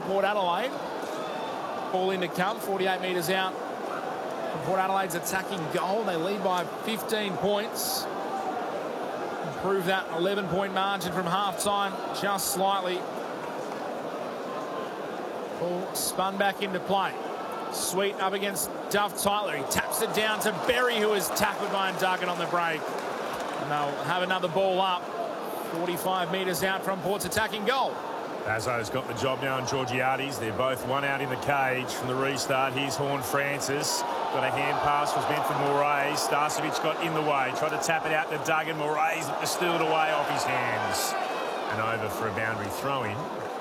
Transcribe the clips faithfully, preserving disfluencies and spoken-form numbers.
Port Adelaide. Ball in to come, forty-eight metres out from Port Adelaide's attacking goal. They lead by fifteen points. Improve that eleven point margin from half-time just slightly. Ball spun back into play. Sweet up against Duff Tyler. He taps it down to Berry, who is tackled by Duggan on the break. And they'll have another ball up. forty-five metres out from Port's attacking goal. Bazzo's got the job now on Georgiades. They're both one out in the cage from the restart. Here's Horne-Francis. Got a hand pass, was meant for Moraes. Starcevic got in the way. Tried to tap it out to Duggan. Moraes steal it away off his hands. And over for a boundary throw-in.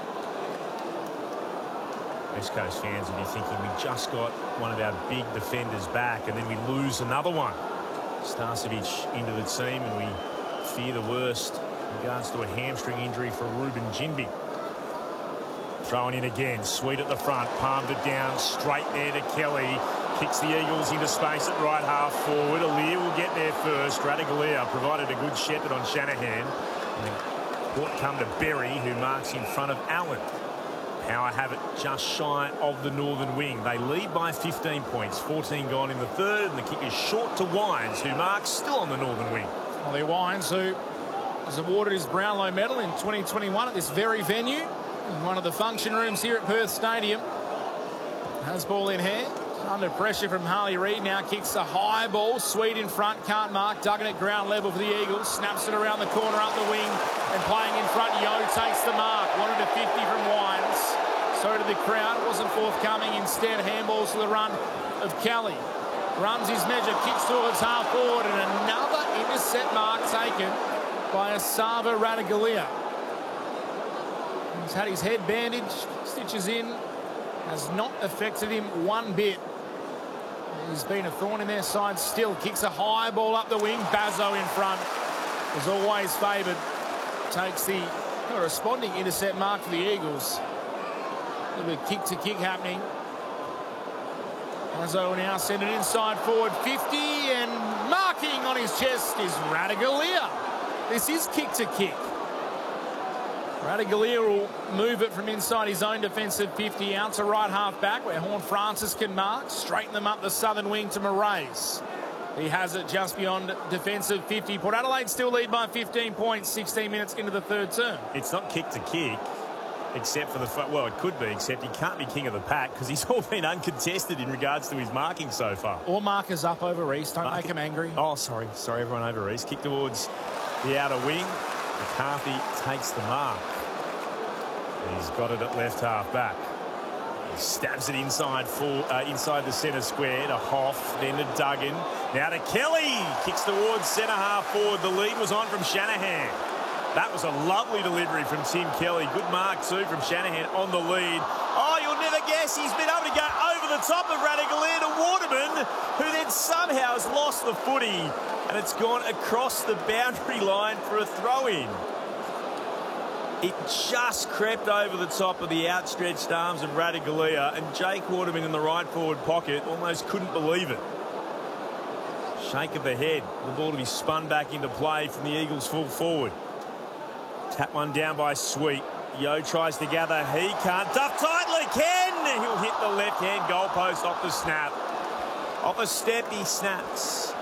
West Coast fans will be thinking we just got one of our big defenders back and then we lose another one. Starcevic into the team and we fear the worst in regards to a hamstring injury for Ruben Jinbi. Thrown in again, Sweet at the front, palmed it down, straight there to Kelly. Kicks the Eagles into space at right half forward. Aliir will get there first. Ratugolea provided a good shepherd on Shanahan. And then Port come to Berry, who marks in front of Allen. Power have it just shy of the northern wing. They lead by fifteen points, fourteen gone in the third, and the kick is short to Wines, who marks still on the northern wing. Ollie Wines, who was awarded his Brownlow medal in twenty twenty-one at this very venue, in one of the function rooms here at Perth Stadium. Has ball in hand. Under pressure from Harley Reid now, kicks a high ball. Sweet in front, can't mark. Duggan at ground level for the Eagles. Snaps it around the corner up the wing, and playing in front, Yo takes the mark. Wanted a fifty from Wines. So did the crowd. Wasn't forthcoming. Instead, handballs to the run of Kelly. Runs his measure, kicks towards half forward, and another intercept mark taken by Esava Ratugolea. He's had his head bandaged, stitches in. Has not affected him one bit. He's been a thorn in their side still. Kicks a high ball up the wing. Bazzo in front. Is always favoured. Takes the corresponding intercept mark for the Eagles. A little bit kick to kick happening. Bazzo now send it inside forward. fifty, and marking on his chest is Ratugolea. This is kick to kick. Ratugolea will move it from inside his own defensive fifty out to right half back, where Horne-Francis can mark. Straighten them up the southern wing to Moraes. He has it just beyond defensive fifty. Port Adelaide still lead by fifteen points, sixteen minutes into the third term. It's not kick to kick, except for the... Well, it could be, except he can't be king of the pack because he's all been uncontested in regards to his marking so far. Or markers up over East. Don't Mark make him angry. Oh, sorry. Sorry, everyone over East. Kick towards the outer wing. McCarthy takes the mark. He's got it at left half back. He stabs it inside full, uh, inside the centre square to Hoff, then to Duggan. Now to Kelly. Kicks towards centre half forward. The lead was on from Shanahan. That was a lovely delivery from Tim Kelly. Good mark too from Shanahan on the lead. Oh, you'll never guess he's been able to go over the top of Ratugolea to Waterman, who then somehow has lost the footy, and it's gone across the boundary line for a throw-in. It just crept over the top of the outstretched arms of Ratugolea, and Jake Waterman in the right forward pocket almost couldn't believe it. Shake of the head. The ball to be spun back into play from the Eagles full forward. Tap one down by Sweet. Yo tries to gather. He can't. Duff Tyler can. He'll hit the left-hand goalpost off the snap. Off a step, he snaps.